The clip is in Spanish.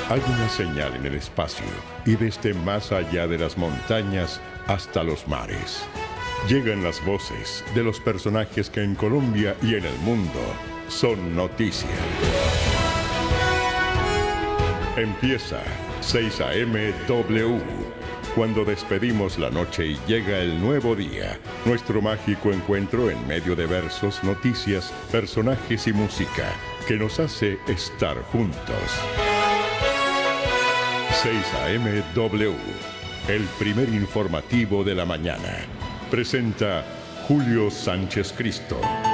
Hay una señal en el espacio y desde más allá de las montañas hasta los mares. Llegan las voces de los personajes que en Colombia y en el mundo son noticia. Empieza 6 AM W. Cuando despedimos la noche y llega el nuevo día, nuestro mágico encuentro en medio de versos, noticias, personajes y música que nos hace estar juntos. 6 AM W, el primer informativo de la mañana. Presenta Julio Sánchez Cristo.